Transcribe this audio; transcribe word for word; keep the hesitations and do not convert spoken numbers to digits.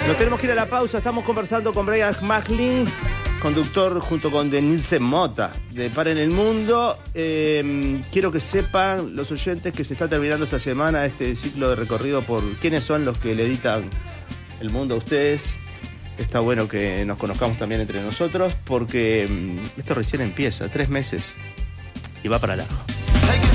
Nos tenemos que ir a la pausa. Estamos conversando con Brian Macklin, conductor junto con Denise Mota de Par en el Mundo. Eh, quiero que sepan los oyentes que se está terminando esta semana este ciclo de recorrido por quiénes son los que le editan el mundo a ustedes. Está bueno que nos conozcamos también entre nosotros porque esto recién empieza, tres meses y va para largo.